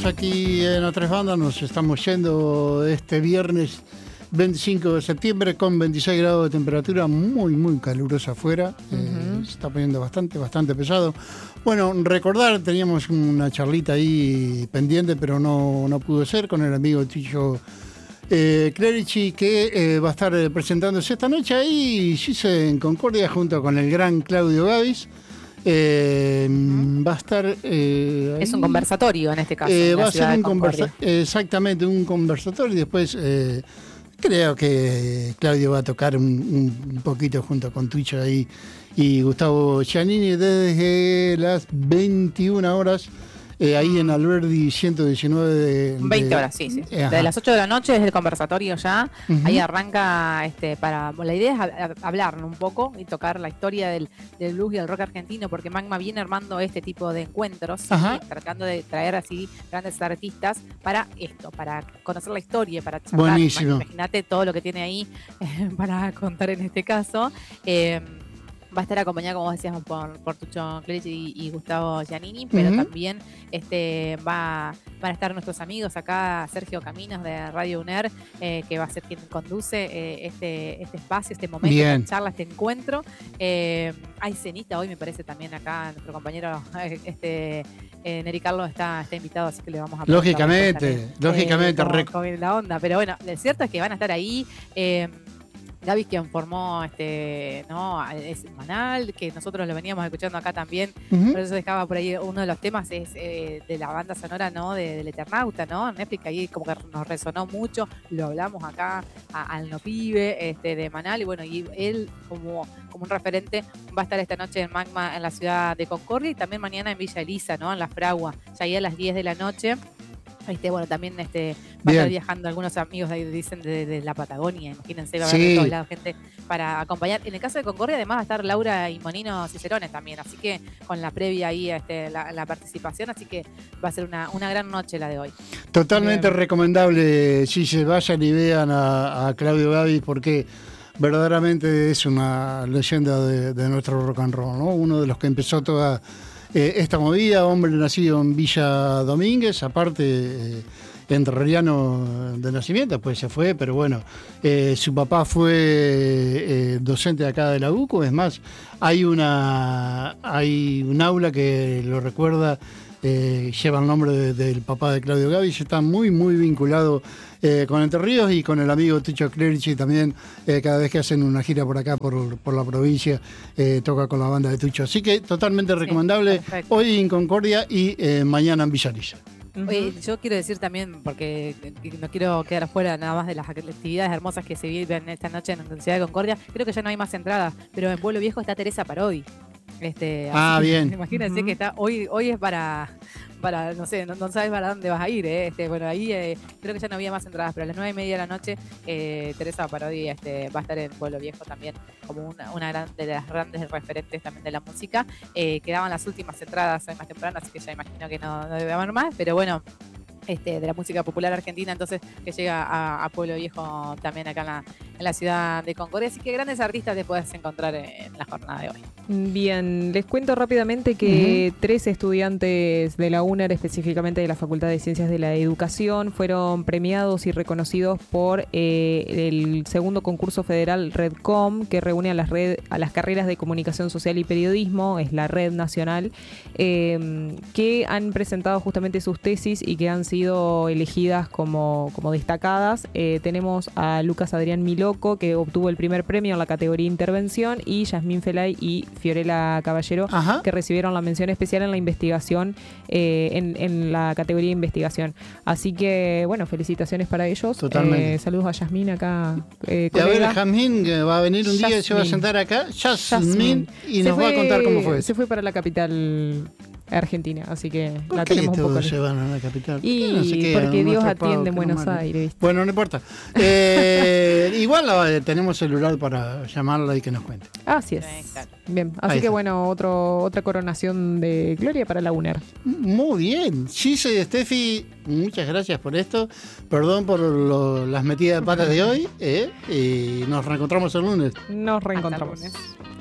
estamos aquí en A Tres Bandas, nos estamos yendo este viernes 25 de septiembre con 26 grados de temperatura, muy calurosa afuera. Se está poniendo bastante pesado. Bueno, recordar, teníamos una charlita ahí pendiente, pero no pudo ser, con el amigo Ticho Clerici, que va a estar presentándose esta noche ahí, Gise en Concordia, junto con el gran Claudio Gavis. Va a estar es un conversatorio en este caso, va a ser exactamente un conversatorio, y después creo que Claudio va a tocar un poquito junto con Twitch ahí y Gustavo Giannini desde las 21 horas ahí en Alberdi 119 20 horas, sí. Desde las 8 de la noche es el conversatorio ya. Ahí arranca, la idea es hablar un poco y tocar la historia del blues y del rock argentino, porque Magma viene armando este tipo de encuentros, tratando de traer así grandes artistas para esto, para conocer la historia, para charlar. Buenísimo. Imagínate todo lo que tiene ahí para contar en este caso. Va a estar acompañado, como decíamos, por Tucho Clerici y Gustavo Giannini, pero también van a estar nuestros amigos acá, Sergio Caminos de Radio UNER, que va a ser quien conduce este espacio, este momento, esta charla, este encuentro. Hay cenita hoy, me parece, también acá, nuestro compañero Neri Carlos está invitado, así que le vamos a lógicamente la onda, pero bueno, lo cierto es que van a estar ahí. Gaby, quien formó es Manal, que nosotros lo veníamos escuchando acá también, por eso dejaba por ahí uno de los temas es de la banda sonora, ¿no? Del Eternauta, ¿no? Netflix, ahí como que nos resonó mucho, lo hablamos acá al No Pibe, de Manal, y bueno, y él como un referente va a estar esta noche en Magma en la ciudad de Concordia y también mañana en Villa Elisa, ¿no? En La Fragua, ya ahí a las 10 de la noche. Bueno, también va a estar viajando algunos amigos ahí, dicen, de la Patagonia, imagínense, va a haber de todos lados gente para acompañar. En el caso de Concordia, además va a estar Laura y Monino Cicerones también, así que con la previa ahí, la participación, así que va a ser una gran noche la de hoy. Totalmente recomendable, si se vayan y vean a Claudio Gavis, porque verdaderamente es una leyenda de nuestro rock and roll, ¿no? Uno de los que empezó toda esta movida, hombre nacido en Villa Domínguez, aparte entrerriano de nacimiento, pues se fue, pero bueno, su papá fue docente de acá de la UCO, es más, hay un aula que lo recuerda, lleva el nombre del papá de Claudio Gavis, está muy vinculado con Entre Ríos y con el amigo Tucho Clerici también, cada vez que hacen una gira por acá, por la provincia, toca con la banda de Tucho. Así que totalmente recomendable, hoy en Concordia y mañana en Villa Elisa. Oye, yo quiero decir también, porque no quiero quedar afuera nada más de las actividades hermosas que se viven esta noche en la ciudad de Concordia, creo que ya no hay más entradas, pero en Pueblo Viejo está Teresa Parodi. Bien. Imagínense que está hoy es para no sé, no sabes para dónde vas a ir, bueno, ahí creo que ya no había más entradas, pero a las 9:30 de la noche Teresa Parodi va a estar en Pueblo Viejo también como una de las grandes referentes también de la música. Quedaban las últimas entradas hoy más temprano, así que ya imagino que no debe haber más, pero bueno, de la música popular argentina, entonces que llega a Pueblo Viejo también acá en la ciudad de Concordia, así que grandes artistas te puedes encontrar en la jornada de hoy. Bien, les cuento rápidamente que 3 estudiantes de la UNER, específicamente de la Facultad de Ciencias de la Educación, fueron premiados y reconocidos por el segundo concurso federal RedCom, que reúne a las carreras de Comunicación Social y Periodismo, es la red nacional, que han presentado justamente sus tesis y que han sido elegidas como destacadas. Tenemos a Lucas Adrián Miloco, que obtuvo el primer premio en la categoría Intervención, y Yasmín Felay y Fiorella Caballero, que recibieron la mención especial en la investigación, en la categoría Investigación. Así que, bueno, felicitaciones para ellos. Totalmente. Saludos a Yasmín acá. A ver, Yasmín va a venir un día y se va a sentar acá. Yasmín, y nos va a contar cómo fue. Se fue para la capital Argentina, así que la tenemos un poco. ¿Por qué llevan a la capital? Y no sé qué, porque Dios atiende en Buenos Aires, ¿viste? Bueno, no importa. Igual tenemos celular para llamarla y que nos cuente. Así es. Bien, así que bueno, otra coronación de gloria para la UNER. Muy bien. Gise y Steffi, muchas gracias por esto. Perdón por las metidas de patas de hoy. Y nos reencontramos el lunes. Nos reencontramos. Hasta el lunes.